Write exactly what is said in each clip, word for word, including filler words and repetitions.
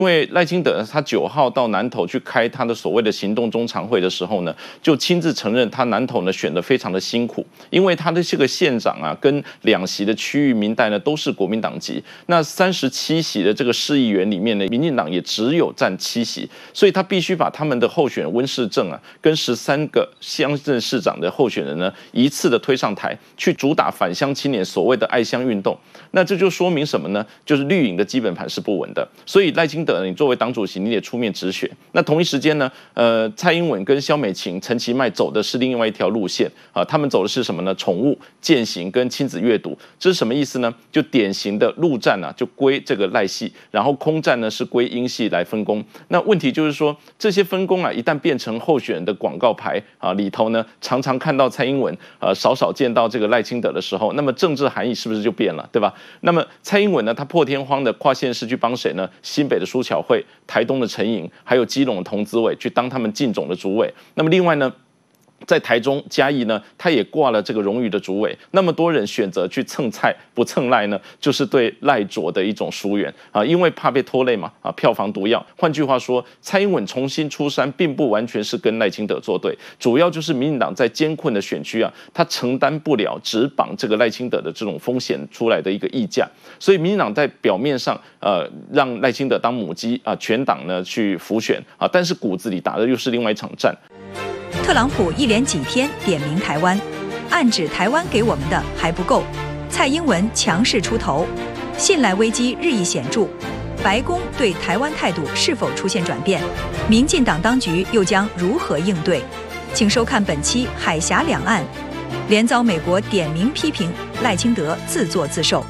因为赖清德他九号到南投去开他的所谓的行动中常会的时候呢，就亲自承认他南投呢选得非常的辛苦，因为他的这个县长啊跟两席的区域民代呢都是国民党籍，那三十七席的这个市议员里面呢，民进党也只有占七席，所以他必须把他们的候选人温世正啊跟十三个乡镇市长的候选人呢一次的推上台，去主打返乡青年所谓的爱乡运动。那这就说明什么呢？就是绿营的基本盘是不稳的，所以赖清德你作为党主席，你也出面止血。那同一时间呢，呃，蔡英文跟萧美琴、陈其迈走的是另外一条路线啊，他们走的是什么呢？宠物、践行跟亲子阅读，这是什么意思呢？就典型的陆战啊，就归这个赖系，然后空战呢是归英系来分工。那问题就是说，这些分工啊，一旦变成候选人的广告牌啊，里头呢常常看到蔡英文，呃，少少见到这个赖清德的时候，那么政治含义是不是就变了，对吧？那么蔡英文呢，他破天荒的跨县市去帮谁呢？新北的苏巧慧、台东的陈颖，还有基隆的童子伟去当他们竞总的主委。那么另外呢，在台中嘉义呢，他也挂了这个荣誉的主委。那么多人选择去蹭蔡不蹭赖呢，就是对赖卓的一种疏远啊，因为怕被拖累嘛啊，票房毒药。换句话说，蔡英文重新出山，并不完全是跟赖清德作对，主要就是民进党在艰困的选区啊，他承担不了只绑这个赖清德的这种风险出来的一个溢价，所以民进党在表面上呃让赖清德当母鸡啊，全党呢去辅选啊，但是骨子里打的又是另外一场战。 特朗普一连几天点名台湾，暗指台湾给我们的还不够。蔡英文强势出头，信赖危机日益显著。白宫对台湾态度是否出现转变？民进党当局又将如何应对？请收看本期《海峡两岸》，连遭美国点名批评，赖清德自作自受。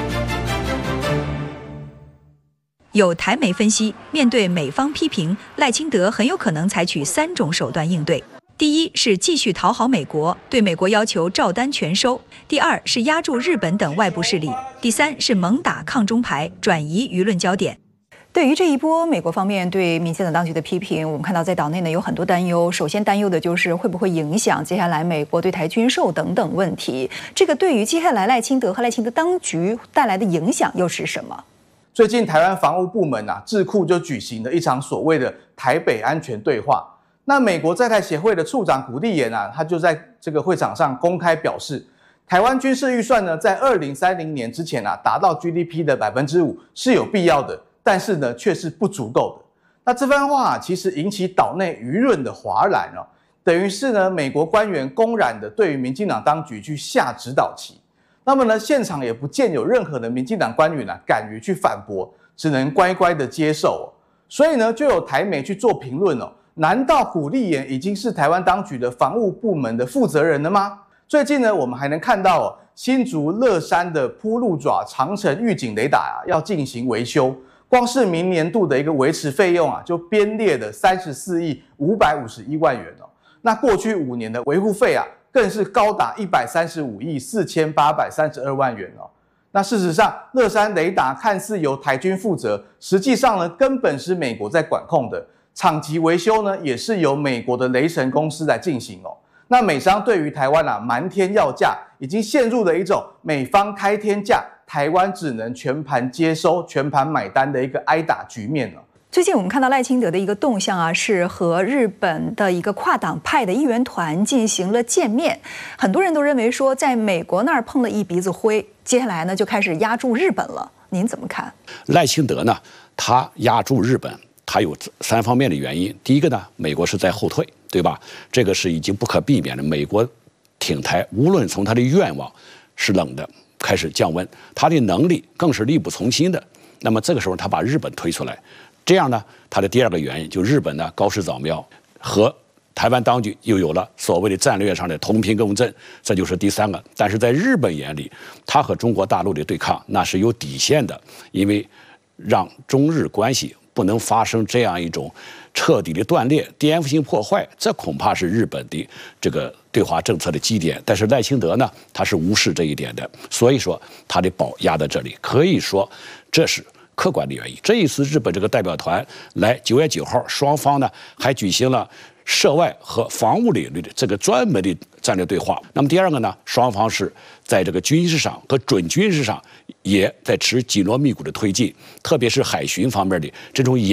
有台媒分析，面对美方批评，赖清德很有可能采取三种手段应对。第一是继续讨好美国，对美国要求照单全收；第二是压住日本等外部势力；第三是猛打抗中牌，转移舆论焦点。对于这一波美国方面对民进党当局的批评，我们看到在岛内呢有很多担忧。首先担忧的就是会不会影响接下来美国对台军售等等问题。这个对于接下来赖清德和赖清德当局带来的影响又是什么？ 最近台湾防务部门啊智库就举行了一场所谓的台北安全对话。那美国在台协会的处长古立言啊，他就在这个会场上公开表示，台湾军事预算呢，在二零三零年之前啊，达到 G D P 的百分之五是有必要的，但是呢，却是不足够的。那这番话啊，其实引起岛内舆论的哗然哦，等于是呢，美国官员公然的对于民进党当局去下指导棋。那么呢，现场也不见有任何的民进党官员啊敢于去反驳，只能乖乖的接受哦。所以呢，就有台媒去做评论哦。难道古立言已经是台湾当局的防务部门的负责人了吗？最近呢，我们还能看到哦，新竹乐山的铺路爪长程预警雷达啊要进行维修，光是明年度的一个维持费用啊，就编列了三十四亿五百五十一万元哦。那过去五年的维护费啊，更是高达一百三十五亿四千八百三十二万元哦。那事实上，乐山雷达看似由台军负责，实际上呢，根本是美国在管控的。厂级维修呢，也是由美国的雷神公司来进行哦。那美商对于台湾啊瞒天要价，已经陷入了一种美方开天价，台湾只能全盘接收、全盘买单的一个挨打局面了。 最近我们看到赖清德的一个动向啊，是和日本的一个跨党派的议员团进行了见面。很多人都认为说，在美国那儿碰了一鼻子灰，接下来呢就开始压住日本了。您怎么看？ 赖清德呢，他压住日本。它有三方面的原因。第一个呢，美国是在后退，对吧？这个是已经不可避免的。美国挺台，无论从他的愿望是冷的，开始降温，他的能力更是力不从心的。那么这个时候，他把日本推出来，这样呢，他的第二个原因就日本呢高市早苗和台湾当局又有了所谓的战略上的同频共振，这就是第三个。但是在日本眼里，他和中国大陆的对抗那是有底线的，因为让中日关系不能发生这样一种彻底的断裂、颠覆性破坏，这恐怕是日本的这个对华政策的基点。但是赖清德呢，他是无视这一点的，所以说他的宝压在这里，可以说这是客观的原因。这一次日本这个代表团来九月九号，双方呢还举行了涉外和防务领域的这个专门的战略对话。那么第二个呢，双方是在这个军事上和准军事上也在持紧锣密鼓的推进，特别是海巡方面的这种